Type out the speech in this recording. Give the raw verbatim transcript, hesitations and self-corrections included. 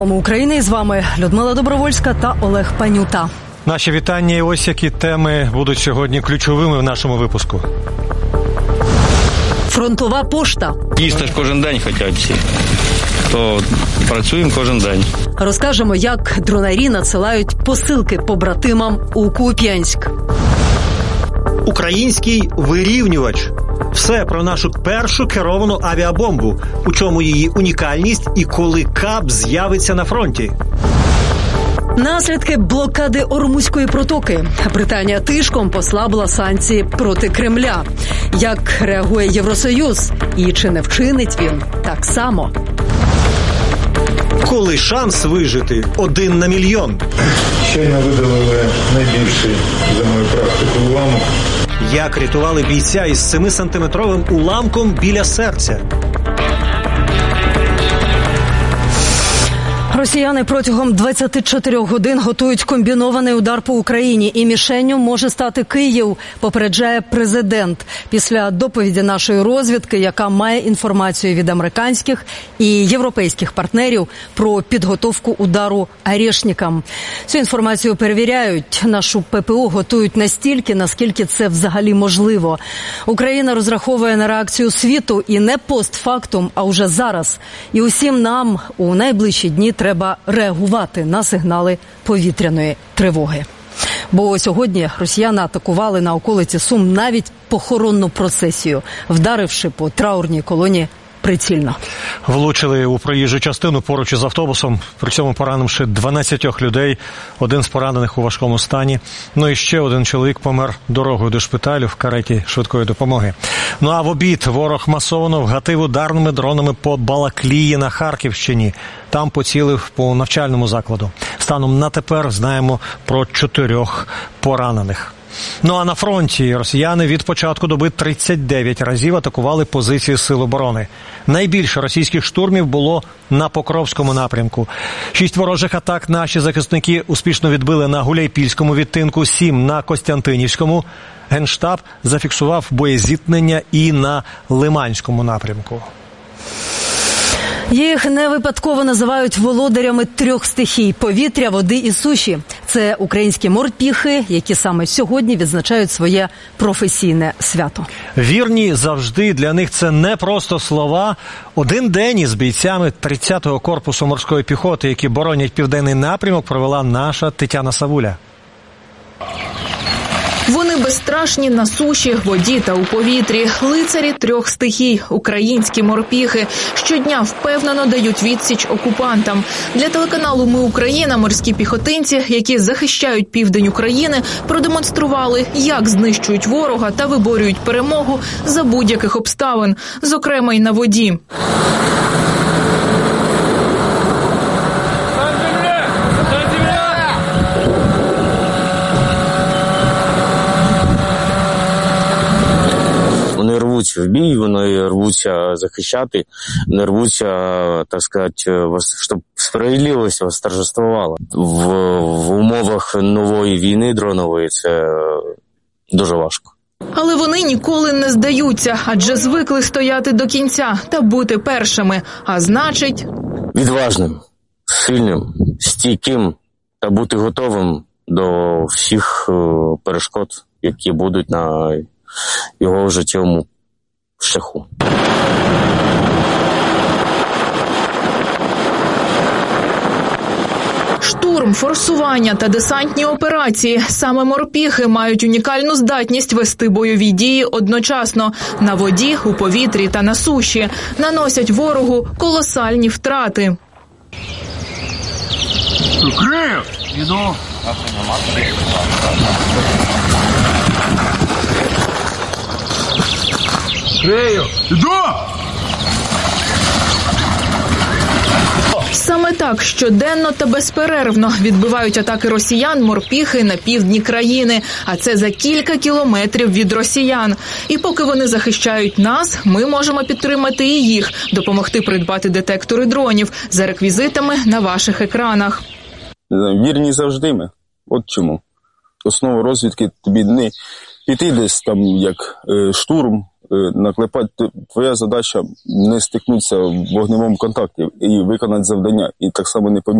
України, з вами Людмила Добровольська та Олег Панюта. Наші вітання і ось які теми будуть сьогодні ключовими в нашому випуску. Фронтова пошта. Їсти ж кожен день хочуть всі, то працюємо кожен день. Розкажемо, як дронарі надсилають посилки побратимам у Куп'янськ. Український вирівнювач. Все про нашу першу керовану авіабомбу, у чому її унікальність і коли КАП з'явиться на фронті. Наслідки блокади Ормузької протоки. Британія тишком послабила санкції проти Кремля. Як реагує Євросоюз? І чи не вчинить він так само? Коли шанс вижити один на мільйон. Щойно видалили найбільший за мою практику уламок. Як рятували бійця із семисантиметровим уламком біля серця. Росіяни протягом двадцяти чотирьох годин готують комбінований удар по Україні. І мішенню може стати Київ, попереджає президент. Після доповіді нашої розвідки, яка має інформацію від американських і європейських партнерів про підготовку удару «Орешникам». Цю інформацію перевіряють. Нашу ППО готують настільки, наскільки це взагалі можливо. Україна розраховує на реакцію світу і не постфактум, а уже зараз. І усім нам у найближчі дні треба реагувати на сигнали повітряної тривоги. Бо сьогодні росіяни атакували на околиці Сум навіть похоронну процесію, вдаривши по траурній колоні прицільно. Влучили у проїжджу частину поруч із автобусом, при цьому поранивши дванадцять людей, один з поранених у важкому стані. Ну і ще один чоловік помер дорогою до шпиталю в кареті швидкої допомоги. Ну а в обід ворог масово вгатив ударними дронами по Балаклії на Харківщині. Там поцілив по навчальному закладу. Станом на тепер знаємо про чотирьох поранених. Ну а на фронті росіяни від початку доби тридцять дев'ять разів атакували позиції Сил оборони. Найбільше російських штурмів було на Покровському напрямку. Шість ворожих атак наші захисники успішно відбили на Гуляйпільському відтинку, сім на Костянтинівському. Генштаб зафіксував боєзіткнення і на Лиманському напрямку. Їх не випадково називають володарями трьох стихій – повітря, води і суші. Це українські морпіхи, які саме сьогодні відзначають своє професійне свято. Вірні завжди, для них це не просто слова. Один день із бійцями тридцятого корпусу морської піхоти, які боронять південний напрямок, провела наша Тетяна Савуля. Вони безстрашні на суші, воді та у повітрі. Лицарі трьох стихій – українські морпіхи. Щодня впевнено дають відсіч окупантам. Для телеканалу «Ми Україна» морські піхотинці, які захищають південь України, продемонстрували, як знищують ворога та виборюють перемогу за будь-яких обставин, зокрема й на воді. Вони рвуться в бій, вони рвуться захищати, вони рвуться, так сказати, щоб справедливість восторжествувала. В, в умовах нової війни дронової це дуже важко. Але вони ніколи не здаються, адже звикли стояти до кінця та бути першими, а значить... Відважним, сильним, стійким та бути готовим до всіх перешкод, які будуть на його життєвому шляху. Штурм, форсування та десантні операції. Саме морпіхи мають унікальну здатність вести бойові дії одночасно. На воді, у повітрі та на суші. Наносять ворогу колосальні втрати. Крив! Іду! Крию! Іду! Саме так щоденно та безперервно відбивають атаки росіян морпіхи на півдні країни, а це за кілька кілометрів від росіян. І поки вони захищають нас, ми можемо підтримати і їх, допомогти придбати детектори дронів за реквізитами на ваших екранах. Вірні завжди ми. От чому. Основа розвідки тобі не піти десь там як е, штурм, наклепати. Твоя задача не стикнутися в вогневому контакті і виконати завдання. І так само не помітити.